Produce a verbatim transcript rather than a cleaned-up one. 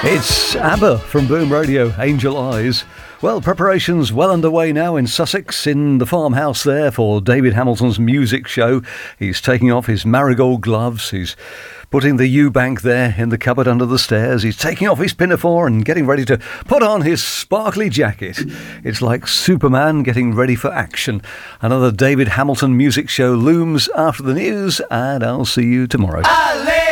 It's ABBA from Boom Radio, Angel Eyes. Well, preparations well underway now in Sussex, in the farmhouse there for David Hamilton's music show. He's taking off his marigold gloves, he's putting the Eubank there in the cupboard under the stairs, he's taking off his pinafore and getting ready to put on his sparkly jacket. It's like Superman getting ready for action. Another David Hamilton music show looms after the news, and I'll see you tomorrow.